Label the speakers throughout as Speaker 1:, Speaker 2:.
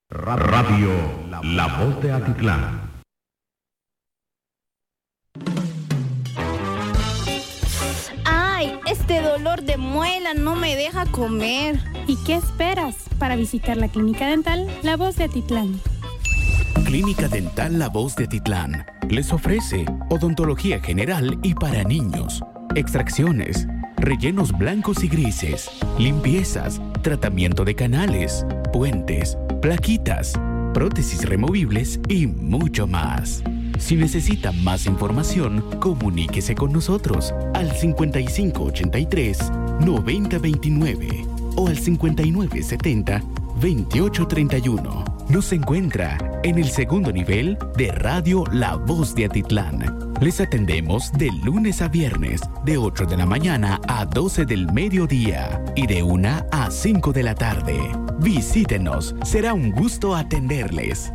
Speaker 1: Radio La Voz de Atitlán.
Speaker 2: ¡Ay! Este dolor de muela no me deja comer.
Speaker 3: ¿Y qué esperas para visitar la Clínica Dental La Voz de Atitlán?
Speaker 4: Clínica Dental La Voz de Atitlán les ofrece odontología general y para niños, extracciones, rellenos blancos y grises, limpiezas, tratamiento de canales, puentes, plaquitas, prótesis removibles y mucho más. Si necesita más información, comuníquese con nosotros al 5583-9029 o al 5970-2831. Nos encuentra en el segundo nivel de Radio La Voz de Atitlán. Les atendemos de lunes a viernes, de 8 de la mañana a 12 del mediodía y de 1 a 5 de la tarde. Visítenos, será un gusto atenderles.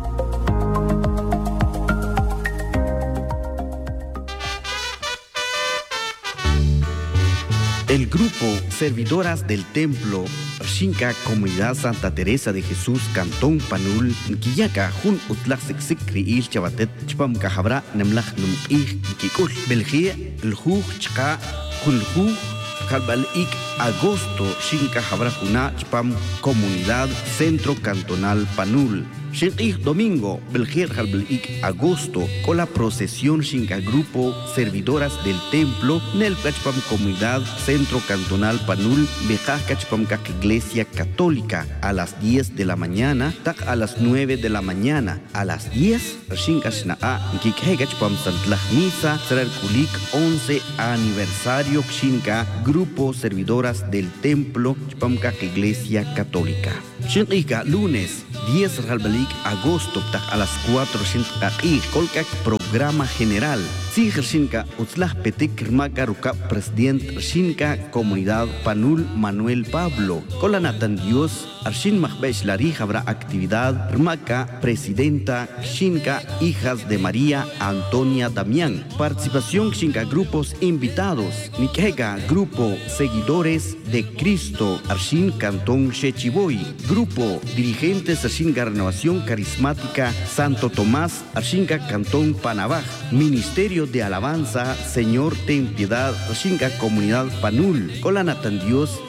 Speaker 5: El grupo Servidoras del Templo Xinca Comunidad Santa Teresa de Jesús Cantón Panul Nkiyaka Jun Utlak Sikri Il Chabatet Chpam Kahabra Nemlach Num Ich Kikul Belgia Lhuj Chka Kulhu Kalbal Ik Agosto Xinca Habra Juna Chpam Comunidad Centro Cantonal Panul Xinqih Domingo, Belgier Halblik Agosto, con la procesión Xinca Grupo Servidoras del Templo, Nel Cachpam Comunidad Centro Cantonal Panul, Bejaj Cachpam Iglesia Católica, a las 10 de la mañana, tak a las 9 de la mañana, a las 10, Xinca Xnaa, Kikhe Cachpam Santlaj Misa, será el Kulik 11 aniversario Xinca Grupo Servidoras del Templo, Chpam Iglesia Católica. Xinqih lunes, 10 de agosto, a las 4 y colca programa general. Si Xinca Utzlah Petik Rmaka Ruka Presidente Xinca Comunidad Panul Manuel Pablo. Con la Natan Dios, Arshin Mahbesh Lari habrá actividad Rmaka Presidenta Xinca Hijas de María Antonia Damián. Participación Xinca Grupos invitados. Nikega Grupo Seguidores de Cristo Arshin Cantón Shechiboy. Grupo Dirigentes Xinca Renovación Carismática Santo Tomás Arshinka Cantón Panabaj. Ministerio de Alabanza Señor Ten Piedad Xinca Comunidad Panul. Con la Natan Dios